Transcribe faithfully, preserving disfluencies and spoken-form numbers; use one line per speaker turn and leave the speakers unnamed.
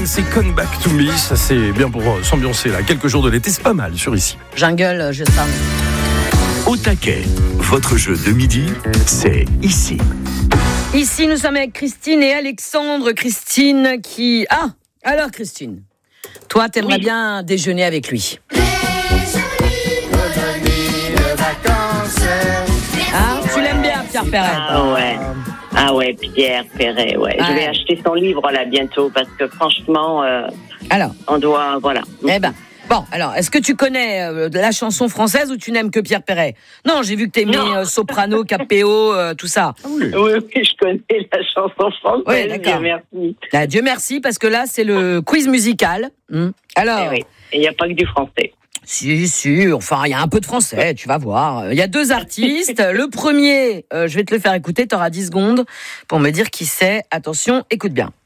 c'est Come Back to Me. Ça, c'est bien pour s'ambiancer là. Quelques jours de l'été, c'est pas mal sur ici.
Jungle, je sens.
Au taquet, votre jeu de midi, c'est ici.
Ici, nous sommes avec Christine et Alexandre. Christine qui... Ah, alors Christine, toi, t'aimerais oui. bien déjeuner avec lui. Ah, tu l'aimes bien, Pierre Perret?
Ah ouais. Ah ouais, Pierre Perret, ouais. Ah, je vais ouais. acheter son livre là bientôt parce que franchement, euh,
alors,
on doit, voilà.
Eh ben, bon, alors, est-ce que tu connais euh, la chanson française ou tu n'aimes que Pierre Perret? Non, j'ai vu que t'aimais euh, soprano, capéo, euh, tout ça.
Ah oui. oui, oui, je connais la chanson française. Oui, d'accord. Dieu merci.
Là, Dieu merci, parce que là, c'est le quiz musical. Hum. Alors,
eh oui. Il n'y a pas que du français.
Si, si, enfin, il y a un peu de français, tu vas voir. Il y a deux artistes. Le premier, euh, je vais te le faire écouter, tu auras dix secondes pour me dire qui c'est. Attention, écoute bien.